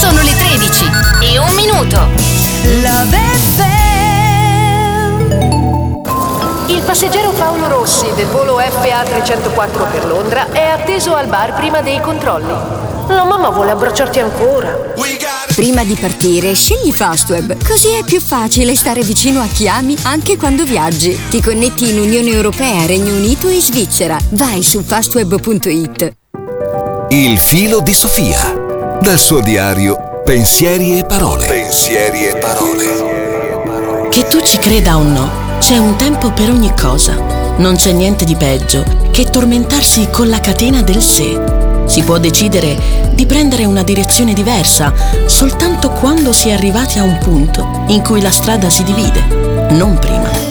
Sono le 13:01. Love FM. Il passeggero Paolo Rossi del volo FA 304 per Londra è atteso al bar prima dei controlli. La mamma vuole abbracciarti ancora. Prima di partire, scegli Fastweb, così è più facile stare vicino a chi ami anche quando viaggi. Ti connetti in Unione Europea, Regno Unito e Svizzera. Vai su fastweb.it. Il filo di Sofia. Dal suo diario Pensieri e parole. Pensieri e parole. Che tu ci creda o no, c'è un tempo per ogni cosa. Non c'è niente di peggio che tormentarsi con la catena del sé. Si può decidere di prendere una direzione diversa soltanto quando si è arrivati a un punto in cui la strada si divide, non prima.